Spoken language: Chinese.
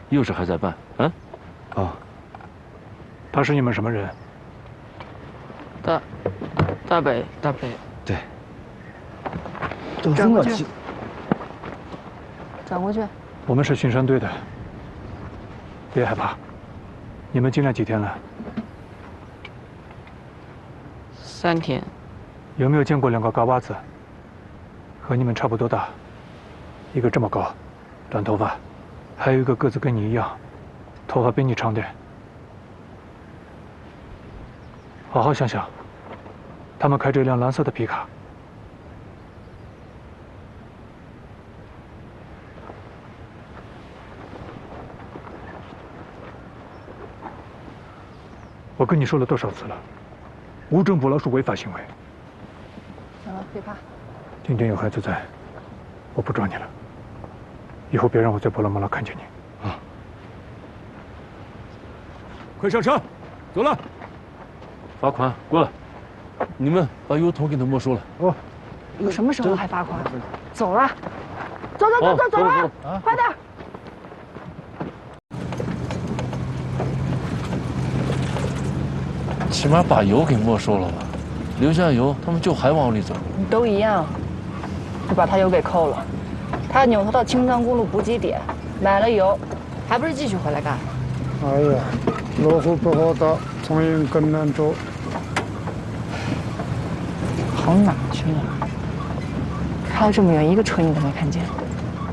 又是还在办啊？ 哦， 他是你们什么人？ 大北。 对。 转过去。转过去。 我们是巡山队的，别害怕。你们进来几天了 ？3天。 有没有见过2个高娃子？和你们差不多大，一个这么高，短头发，还有一个个子跟你一样，头发比你长点。好好想想，他们开着一辆蓝色的皮卡。我跟你说了多少次了，无证捕捞是违法行为。 行了，别怕。 今天有孩子在，我不抓你了。以后别让我在波罗莫拉看见你。啊！ 快上车，走了。罚款过来，你们把油桶给他没收了。 哦。 什么时候还罚款？走了。走了，快点！ 起码把油给没收了吧，留下油，他们就还往里走。 都一样，就把他油给扣了。他扭头到青藏公路补给点，买了油，还不是继续回来干？ 哎呀，路虎不好打，从营更难走。 跑哪去了？开了这么远，一个车你都没看见。